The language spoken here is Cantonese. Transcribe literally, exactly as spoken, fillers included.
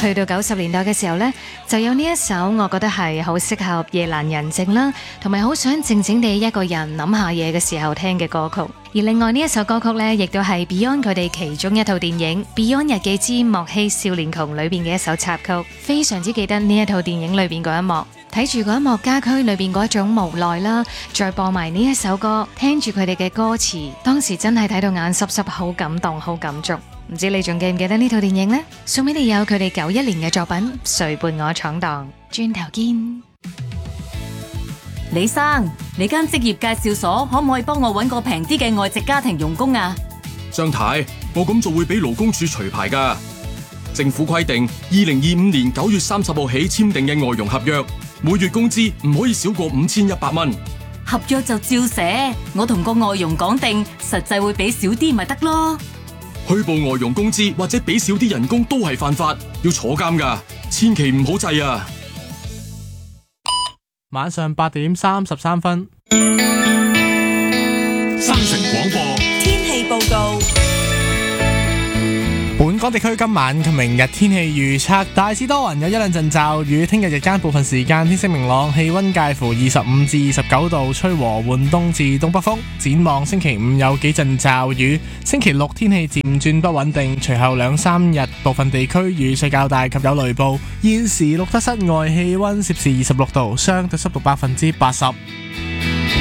去到九十年代嘅時候呢，就有呢一首我覺得係好適合夜闌人靜啦，同埋好想靜靜地一個人諗下嘢嘅時候聽嘅歌曲。而另外呢一首歌曲呢，亦都係 Beyond 佢哋其中一套電影《Beyond 日記之莫欺少年窮》裏邊嘅一首插曲，非常之記得呢一套電影裏邊嗰一幕，睇住嗰一幕家駒裏邊嗰一種無奈啦，再播埋呢一首歌，聽住佢哋嘅歌詞，當時真係睇到眼濕濕，好感動，好感觸。唔知你仲記唔記得呢套電影呢？送俾你有佢哋九一年嘅作品《誰伴我闖蕩》。轉頭見。 李生，你間職業介紹所可唔可以幫我搵個平啲嘅外籍家庭傭工啊？ 張太，我咁做會俾勞工處除牌噶。政府規定，二零二五年九月三十號起簽訂嘅外傭合約，每月工資唔可以少過五千一百蚊。 合約就照寫，我同個外傭講定，實際會俾少啲咪得咯。 虛報外傭工資或者俾少啲人工都係犯法，要坐監噶，千祈唔好制啊！ 晚上八點三十三分， 新城廣播天氣報告。 本港地區今晚及明日天氣預測，大致多雲，有一兩陣驟雨。聽日日間部分時間天色明朗，氣溫介乎二十五至二十九度，吹和緩東至東北風。展望星期五有幾陣驟雨，星期六天氣漸轉不穩定，隨後兩三日部分地區雨勢較大及有雷暴。現時錄得室外氣溫攝氏二十六度，相對濕度百分之八十。